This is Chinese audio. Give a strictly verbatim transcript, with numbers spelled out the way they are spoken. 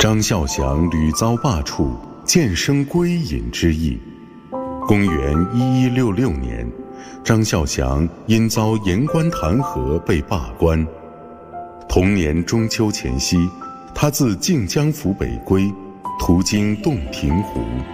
张孝祥屡遭罢黜，渐生归隐之意。公元一一六六年，张孝祥因遭言官弹劾被罢官。同年中秋前夕，他自靖江府北归，途经洞庭湖。